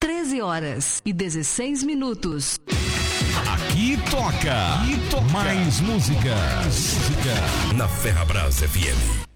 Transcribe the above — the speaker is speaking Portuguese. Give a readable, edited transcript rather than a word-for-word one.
13h16. Aqui toca. Mais música. Na Ferrabras FM.